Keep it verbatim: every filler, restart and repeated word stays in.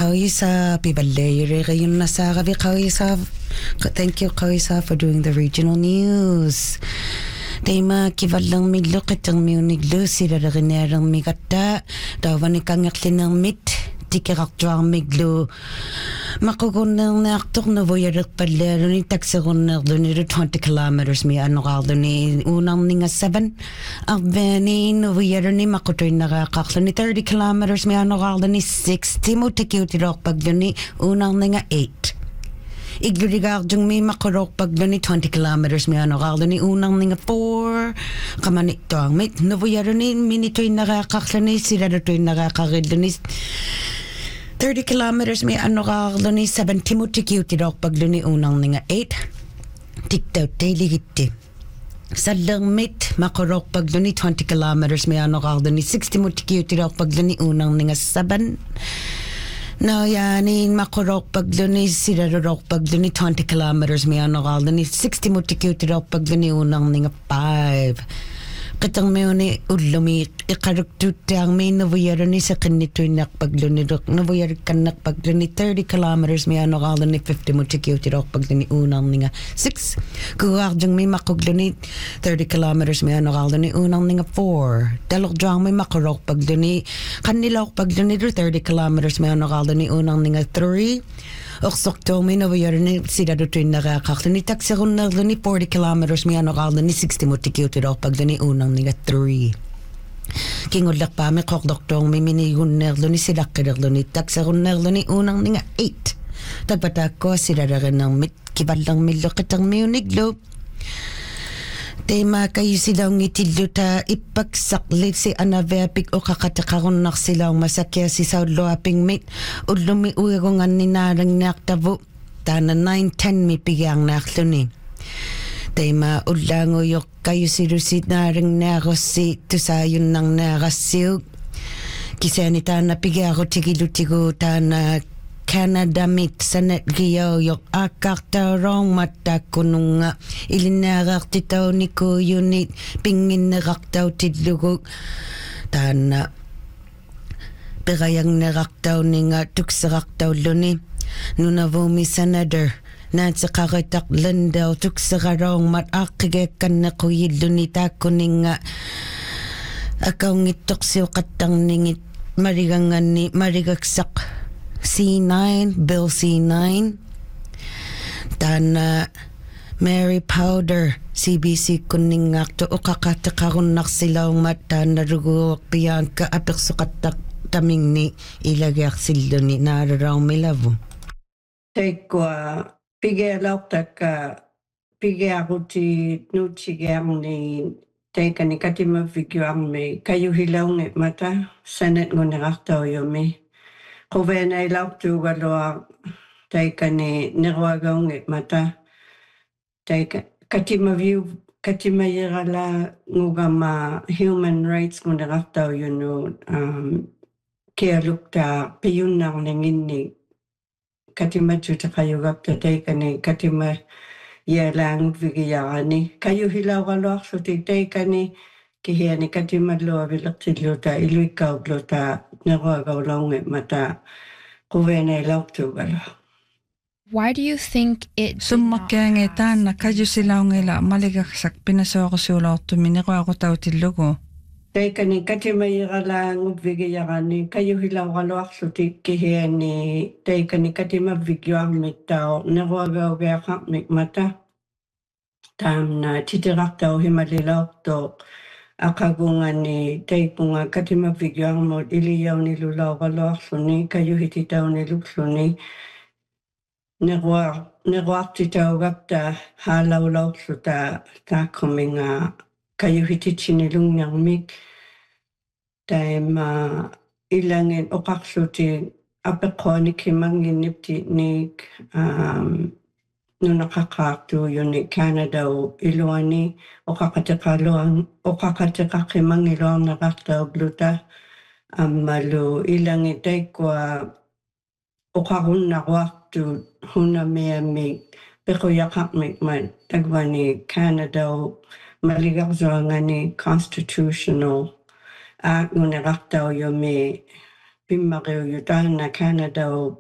Kaisa Pibalere yun nasa kabi Kaisa. Thank you Kaisa for doing the regional news. Tema kivalang miglo kitang miuniglo sila rinarang migata dawan ikangakli ng mit tikiraktuang miglo makukunang naktok na voyarak pala ni taksakon ni twenty kilometers mi ano kaldo ni unang ninga seven ang bani no voyarak ni makutoy nakakaklo ni thirty kilometers mi ano kaldo ni sixty mo tikiutirok pag ni unang ninga eight Igrigar jung mi makorok pag ni twenty kilometers mi ano kaldo ni unang ninga four kamanit to ang mit no voyarak ni minitoy nakakaklo ni sila to'y nakakakilo ni thirty kilometers mi ano kaldo ni seventy mo tikiutirok pag ni unang ninga eight tiktaw daily gitti Salang mit makorok pag ni twenty kilometers mi ano kaldo ni sixty mo tikiutirok pag ni unang ninga seven No, yanin makorok pag ni sirarok pag ni twenty kilometers mi ano kaldo ni sixty mo tikiutirok pag ni unang ninga five Katang may ni ulumi ikaruktuti ang may navuyara ni sa kanito nak paglunirok navuyara kanak pagluni thirty kilometers may ano kaldo ni fifty mo tikiutirok pagluni unang ninga six kuwag jang may makugluni thirty kilometers may ano kaldo ni unang ninga four dalok jang may makurok pagluni kanilok pagluni thirty kilometers may ano kaldo ni unang ninga three Oksok to may navuyara ni sila doon nakakakto ni taksakon na ni forty kilometers may ano kaldo ni sixty mo tikiutirok pagluni unang ninga three Kingulak pa may kokdok tong may minigun nerlo ni sila kirlo ni taksakon nerlo ni unang ninga eight Tagpatak ko sila rin ng mit kibalang milo kitang miuniglo Tema kayo silang itilo ta ipagsaklit si anavepik o kakatakaron nak silang masakya si Saud Loaping mit o lumiuirong ang ninarang naktabo tana nine ten mi pigang naklo ni Tema ulango yok kayo si Rusit narang narosi tusayon ng narasiw Kisanita na pigaro tigilutigo tana Canada mit sanet giyaw yok akakta rong mata kununga ilinarak titaw ni ko unit pingin naraktaw tidlugog tana perayang naraktaw ni nga tuksaraktaw luni nunavomi senator Nansa kakatak landaw tuksakarong matakigekan na kuyid luni tako ni nga akaw ngitok siyo katang ningit marigangan ni marigagsak C nine, Bill C nine, Tana Mary Powder, C B C kuning akto o kakatakaron nak silaw mata na ruguwak piyan ka apik sukatak taming ni ilagyak silo ni nararaw milavo. Tekwa pigelaw taka pigero ti nutsiger ni teka ni katima figure me kayo hilaw ni mata sanet nguneraktaw yo me. Kuvena ilaw tu galoa taika ni nirwagaw ng mata taika katima view katima yirala ngugama human rights nguna raktaw yun no um, kaya lukta piyun nang nangin ni katima chuta kayo gapta taika ni katima yalang vigiyaka ni kayo hilaw galoa so taika ni Kaya ni katima loa bilak tidlo ta iluy kaw lo ta nirwagaw law ng mata kuvena ilaw tu galoa. Why do you think it Summakya nga itan na kayo silaw ngila maligaksak pinasoko siulaw tuminiko ako tao tilugo. Tay kani katima yirala ngubigiyaka ni kayo hilaw galoa so kaya ni tay kani katima vigyoang mitao nirwagaw gayakak mata tam na titirak tao himalilaw to akagungan ni tay kunga katima vigyoang mo iliyaw ni lulaw galoa so ni kayo hititaw ni lukso ni Nirwak, nirwak titaw gapta halaw law so ta ta kuminga kayo hititsinilong niyang mig time uh, ilangin okak so ti apeko ni kimangin nipti ni um, no nakakakto yun ni Canada o iluan ni okakatakaluan okakatakakimang iluan nakaktaw bluta um, malu ilangin tay kwa okakun nakwakto huna mea mi pero yakak mi man tagwa ni Canada o maligak zo nga ni constitutional act ngunaktaw yo mi pimakyo yutan na Canada o